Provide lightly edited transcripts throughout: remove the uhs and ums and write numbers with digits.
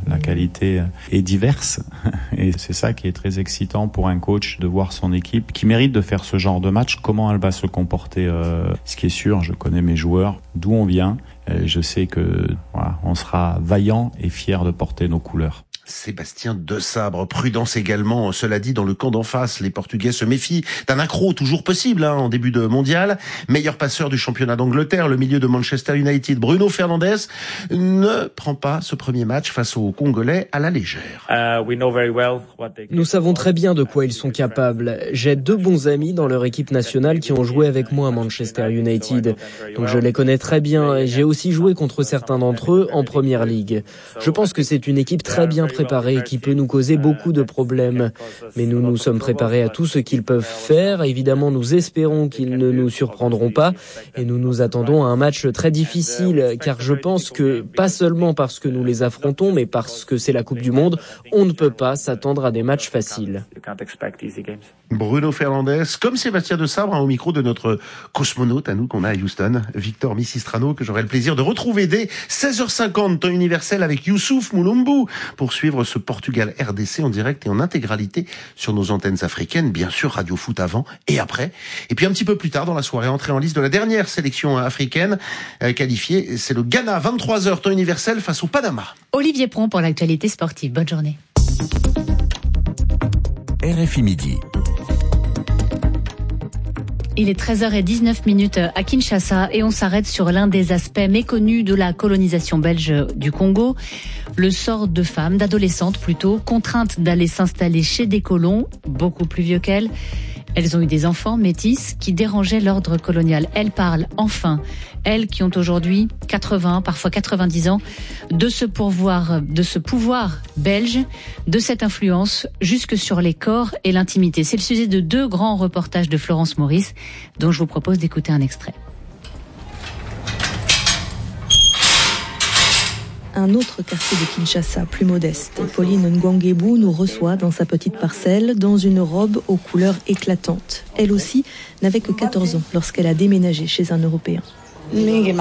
La qualité est diverse et c'est ça qui est très excitant pour un coach de voir son équipe qui mérite de faire ce genre de match, comment elle va se comporter. Ce qui est sûr, je connais mes joueurs, d'où on vient. Je sais que voilà, on sera vaillant et fier de porter nos couleurs. Sébastien Desabre, prudence également, cela dit, dans le camp d'en face, les Portugais se méfient d'un accro toujours possible en début de mondial. Meilleur passeur du championnat d'Angleterre, le milieu de Manchester United, Bruno Fernandes, ne prend pas ce premier match face aux Congolais à la légère. Nous savons très bien de quoi ils sont capables. J'ai 2 bons amis dans leur équipe nationale qui ont joué avec moi à Manchester United. Donc je les connais très bien et j'ai aussi joué contre certains d'entre eux en Première Ligue. Je pense que c'est une équipe très bien préparée et qui peut nous causer beaucoup de problèmes. Mais nous sommes préparés à tout ce qu'ils peuvent faire. Évidemment, nous espérons qu'ils ne nous surprendront pas et nous nous attendons à un match très difficile car je pense que, pas seulement parce que nous les affrontons, mais parce que c'est la Coupe du Monde, on ne peut pas s'attendre à des matchs faciles. Bruno Fernandes, comme Sébastien Desabre, au micro de notre cosmonaute à nous qu'on a à Houston, Victor Misistrano, que j'aurai le plaisir de retrouver dès 16h50, temps universel avec Youssouf Moulumbu, pour suivre ce Portugal-RDC en direct et en intégralité sur nos antennes africaines, bien sûr Radio Foot avant et après. Et puis un petit peu plus tard dans la soirée, entrée en liste de la dernière sélection africaine qualifiée, c'est le Ghana, 23h, temps universel face au Panama. Olivier Pron pour l'actualité sportive. Bonne journée. RFI Midi. Il est 13h19 à Kinshasa et on s'arrête sur l'un des aspects méconnus de la colonisation belge du Congo. Le sort de femmes, d'adolescentes plutôt, contraintes d'aller s'installer chez des colons, beaucoup plus vieux qu'elles. Elles ont eu des enfants métis qui dérangeaient l'ordre colonial. Elles parlent enfin, elles qui ont aujourd'hui 80, parfois 90 ans, de ce pouvoir belge, de cette influence jusque sur les corps et l'intimité. C'est le sujet de 2 grands reportages de Florence Maurice, dont je vous propose d'écouter un extrait. Un autre quartier de Kinshasa, plus modeste. Pauline Ngwangebu nous reçoit dans sa petite parcelle, dans une robe aux couleurs éclatantes. Elle aussi n'avait que 14 ans lorsqu'elle a déménagé chez un Européen. Il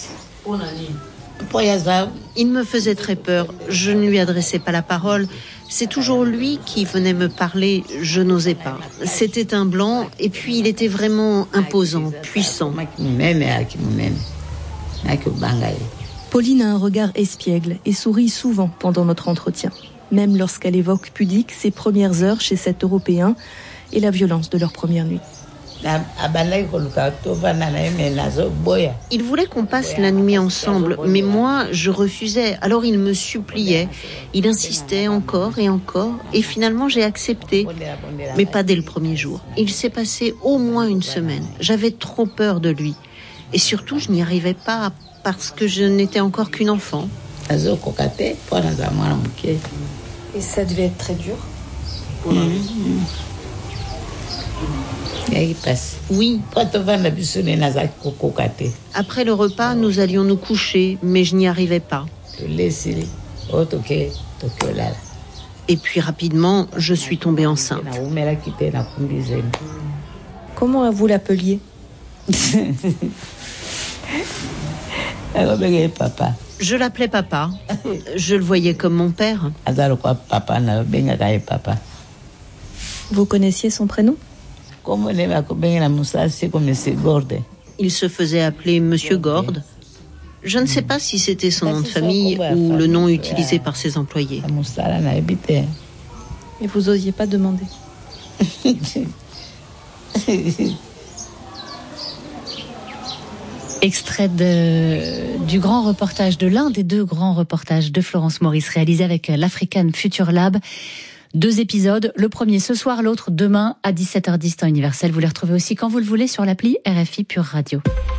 me faisait très peur. Je ne lui adressais pas la parole. C'est toujours lui qui venait me parler. Je n'osais pas. C'était un blanc et puis il était vraiment imposant, puissant. Pauline a un regard espiègle et sourit souvent pendant notre entretien, même lorsqu'elle évoque pudique ses premières heures chez cet Européen et la violence de leur première nuit. Il voulait qu'on passe la nuit ensemble, mais moi, je refusais. Alors il me suppliait, il insistait encore, et finalement j'ai accepté, mais pas dès le premier jour. Il s'est passé au moins une semaine. J'avais trop peur de lui, et surtout je n'y arrivais pas parce que je n'étais encore qu'une enfant. Et ça devait être très dur. Oui. Après le repas, nous allions nous coucher, mais je n'y arrivais pas. Et puis rapidement, je suis tombée enceinte. Comment vous l'appeliez? Je l'appelais papa. Je le voyais comme mon père. Vous connaissiez son prénom? Il se faisait appeler Monsieur Gorde. Je ne sais pas si c'était son nom de famille ou le nom utilisé par ses employés. Et vous osiez pas demander? Extrait du grand reportage, de l'un des 2 grands reportages de Florence Maurice réalisé avec l'African Future Lab. 2 épisodes, le premier ce soir, l'autre demain à 17h10 temps universel. Vous les retrouvez aussi quand vous le voulez sur l'appli RFI Pure Radio.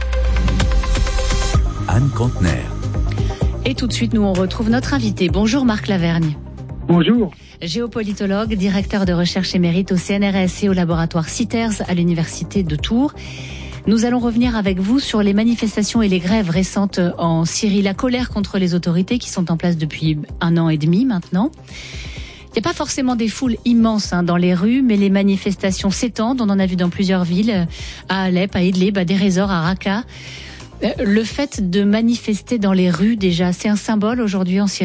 Anne Contener. Et tout de suite, nous on retrouve notre invité. Bonjour Marc Lavergne. Bonjour. Géopolitologue, directeur de recherche émérite au CNRS et au laboratoire CITERS à l'université de Tours. Nous allons revenir avec vous sur les manifestations et les grèves récentes en Syrie, la colère contre les autorités qui sont en place depuis 1 an et demi maintenant. Il n'y a pas forcément des foules immenses dans les rues, mais les manifestations s'étendent. On en a vu dans plusieurs villes, à Alep, à Idlib, à Deir ez-Zor, à Raqqa. Le fait de manifester dans les rues, déjà, c'est un symbole aujourd'hui en Syrie ?